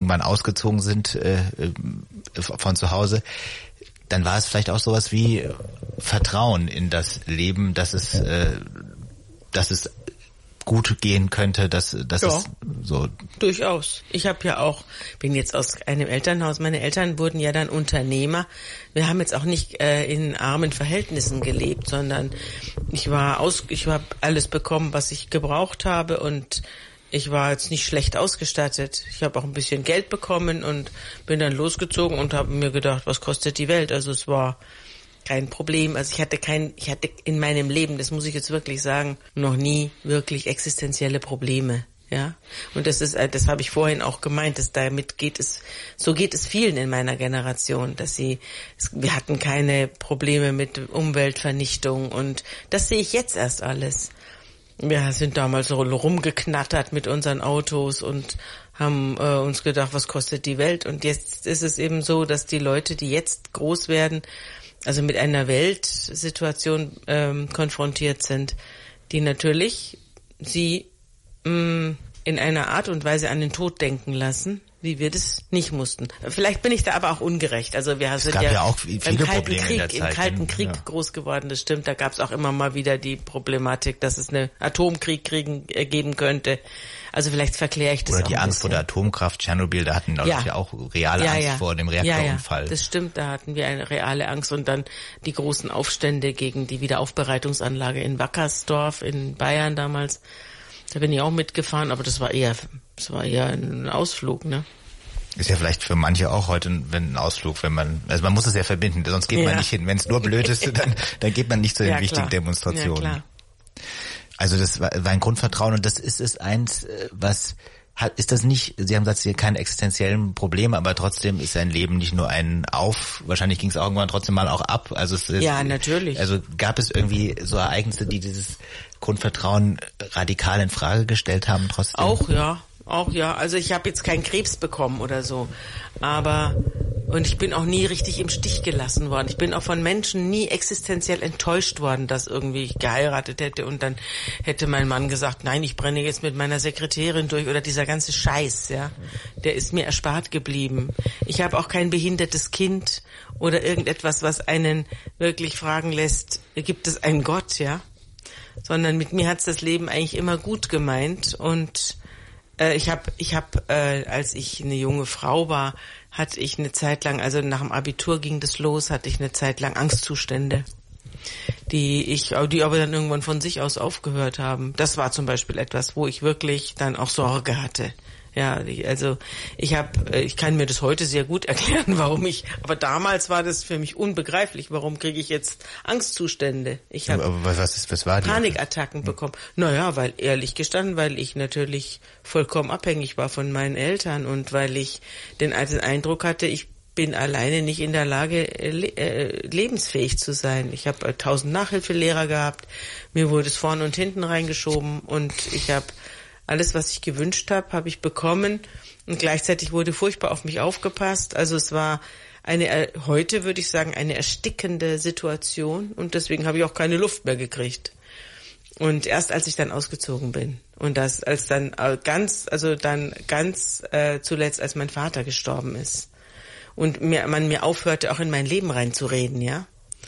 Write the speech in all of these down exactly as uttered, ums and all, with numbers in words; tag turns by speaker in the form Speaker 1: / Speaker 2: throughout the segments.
Speaker 1: irgendwann ausgezogen sind äh, von zu Hause, dann war es vielleicht auch sowas wie Vertrauen in das Leben, dass es, äh, dass es gut gehen könnte, dass, dass
Speaker 2: ja,
Speaker 1: es so...
Speaker 2: Durchaus. Ich habe ja auch, bin jetzt aus einem Elternhaus, meine Eltern wurden ja dann Unternehmer. Wir haben jetzt auch nicht äh, in armen Verhältnissen gelebt, sondern ich war aus, ich habe alles bekommen, was ich gebraucht habe und ich war jetzt nicht schlecht ausgestattet. Ich habe auch ein bisschen Geld bekommen und bin dann losgezogen und habe mir gedacht, was kostet die Welt? Also es war kein Problem. Also ich hatte kein, ich hatte in meinem Leben, das muss ich jetzt wirklich sagen, noch nie wirklich existenzielle Probleme. Ja, und das ist, das habe ich vorhin auch gemeint, dass damit geht es, so geht es vielen in meiner Generation, dass sie, wir hatten keine Probleme mit Umweltvernichtung und das sehe ich jetzt erst alles. Wir sind damals so rumgeknattert mit unseren Autos und haben äh, uns gedacht, was kostet die Welt? Und jetzt ist es eben so, dass die Leute, die jetzt groß werden, also mit einer Weltsituation ähm, konfrontiert sind, die natürlich sie mh, in einer Art und Weise an den Tod denken lassen, wie wir das nicht mussten. Vielleicht bin ich da aber auch ungerecht. Also wir sind
Speaker 1: gab
Speaker 2: ja,
Speaker 1: ja auch viele
Speaker 2: im Kalten
Speaker 1: Probleme
Speaker 2: Krieg,
Speaker 1: in der Zeit,
Speaker 2: im Kalten Krieg
Speaker 1: ja.
Speaker 2: groß geworden. Das stimmt. Da gab es auch immer mal wieder die Problematik, dass es einen Atomkrieg kriegen, äh, geben könnte. Also vielleicht verkläre ich das
Speaker 1: Oder
Speaker 2: auch
Speaker 1: die
Speaker 2: ein
Speaker 1: Angst
Speaker 2: bisschen.
Speaker 1: vor der Atomkraft, Tschernobyl, da hatten Leute
Speaker 2: Ja.
Speaker 1: ja auch reale
Speaker 2: Ja,
Speaker 1: Angst
Speaker 2: ja.
Speaker 1: vor dem
Speaker 2: Ja,
Speaker 1: Reaktorunfall.
Speaker 2: ja, das stimmt, da hatten wir eine reale Angst und dann die großen Aufstände gegen die Wiederaufbereitungsanlage in Wackersdorf in Bayern damals. Da bin ich auch mitgefahren, aber das war eher, das war eher ein Ausflug, ne?
Speaker 1: Ist ja vielleicht für manche auch heute ein, wenn ein Ausflug, wenn man, also man muss es ja verbinden, sonst geht
Speaker 2: Ja.
Speaker 1: man nicht hin. Wenn es nur blöd ist, dann, dann geht man nicht zu den
Speaker 2: Ja,
Speaker 1: wichtigen
Speaker 2: klar.
Speaker 1: Demonstrationen.
Speaker 2: Ja, klar.
Speaker 1: Also das war, war ein Grundvertrauen und das ist es eins, was hat, ist das nicht, Sie haben gesagt, Sie haben keine existenziellen Probleme, aber trotzdem ist sein Leben nicht nur ein Auf, wahrscheinlich ging es irgendwann trotzdem mal auch ab. Also es ist,
Speaker 2: Ja, natürlich.
Speaker 1: Also gab es irgendwie so Ereignisse, die dieses Grundvertrauen radikal in Frage gestellt haben trotzdem?
Speaker 2: Auch, ja. Auch, ja. Also ich habe jetzt keinen Krebs bekommen oder so. Aber, und ich bin auch nie richtig im Stich gelassen worden. Ich bin auch von Menschen nie existenziell enttäuscht worden, dass irgendwie ich geheiratet hätte und dann hätte mein Mann gesagt, nein, ich brenne jetzt mit meiner Sekretärin durch oder dieser ganze Scheiß, ja. Der ist mir erspart geblieben. Ich habe auch kein behindertes Kind oder irgendetwas, was einen wirklich fragen lässt, gibt es einen Gott, ja? Sondern mit mir hat's das Leben eigentlich immer gut gemeint und äh, ich habe, ich habe, äh, als ich eine junge Frau war, hatte ich eine Zeit lang, also nach dem Abitur ging das los, hatte ich eine Zeit lang Angstzustände, die ich, die aber dann irgendwann von sich aus aufgehört haben. Das war zum Beispiel etwas, wo ich wirklich dann auch Sorge hatte. Ja, also ich habe, ich kann mir das heute sehr gut erklären, warum ich, aber damals war das für mich unbegreiflich, warum kriege ich jetzt Angstzustände? Ich habe
Speaker 1: was, ist, was war die?
Speaker 2: Panikattacken bekommen. Naja, weil ehrlich gestanden, weil ich natürlich vollkommen abhängig war von meinen Eltern und weil ich den alten Eindruck hatte, ich bin alleine nicht in der Lage, le- äh, lebensfähig zu sein. Ich habe äh, tausend Nachhilfelehrer gehabt, mir wurde es vorn und hinten reingeschoben und ich habe alles, was ich gewünscht habe, habe ich bekommen und gleichzeitig wurde furchtbar auf mich aufgepasst. Also es war eine, heute würde ich sagen, eine erstickende Situation und deswegen habe ich auch keine Luft mehr gekriegt. Und erst als ich dann ausgezogen bin und das als dann ganz, also dann ganz äh, zuletzt, als mein Vater gestorben ist und mir, man mir aufhörte, auch in mein Leben reinzureden, ja,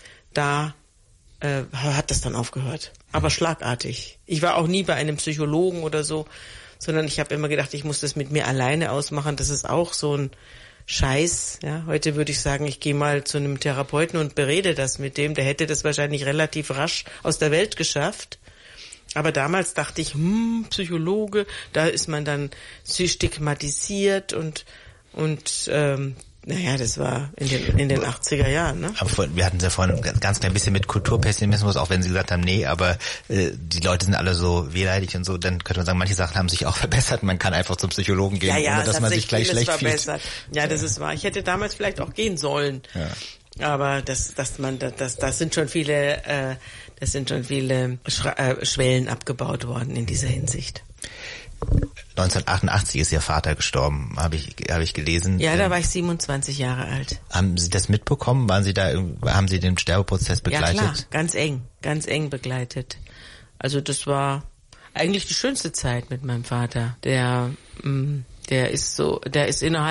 Speaker 2: da äh, hat das dann aufgehört. Aber schlagartig. Ich war auch nie bei einem Psychologen oder so, sondern ich habe immer gedacht, ich muss das mit mir alleine ausmachen. Das ist auch so ein Scheiß. Ja, heute würde ich sagen, ich gehe mal zu einem Therapeuten und berede das mit dem. Der hätte das wahrscheinlich relativ rasch aus der Welt geschafft. Aber damals dachte ich, hm, Psychologe, da ist man dann stigmatisiert und und ähm, naja, das war in den in den achtziger Jahren, ne?
Speaker 1: Aber vor, wir hatten es ja vorhin ganz, ganz klein bisschen mit Kulturpessimismus, auch wenn Sie gesagt haben, nee, aber äh, die Leute sind alle so wehleidig und so, dann könnte man sagen, manche Sachen haben sich auch verbessert. Man kann einfach zum Psychologen gehen,
Speaker 2: ja, ja,
Speaker 1: ohne dass man sich gleich schlecht
Speaker 2: verbessert. fühlt. Ja, das ist wahr. Ich hätte damals vielleicht auch gehen sollen. Ja. Aber das, das man, das, das sind schon viele, äh, das sind schon viele Schra- äh, Schwellen abgebaut worden in dieser Hinsicht.
Speaker 1: neunzehnhundertachtundachtzig ist Ihr Vater gestorben, habe ich, habe ich gelesen.
Speaker 2: Ja, da war ich siebenundzwanzig Jahre alt.
Speaker 1: Haben Sie das mitbekommen? Waren Sie da, haben Sie den Sterbeprozess begleitet?
Speaker 2: Ja, klar, ganz eng, ganz eng begleitet. Also das war eigentlich die schönste Zeit mit meinem Vater. Der, mh, der ist so, der ist innerhalb